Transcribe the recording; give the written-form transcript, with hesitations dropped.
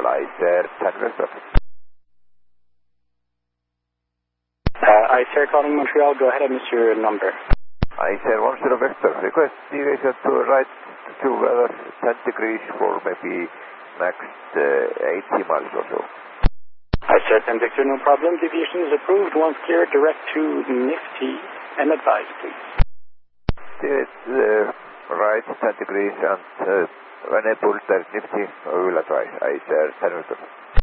Central, ICER 10 Vector. ICER calling Montreal, go ahead, I missed your number. ICER 10 Vector, request deviation to right 2 weather 10 degrees for maybe next 80 miles or so. ICER 10 Victor, no problem, deviation is approved, once clear, direct to Nifty, and advise please. Right 10 degrees and when I pull the Nifty, I will advise ICER 10 Vector.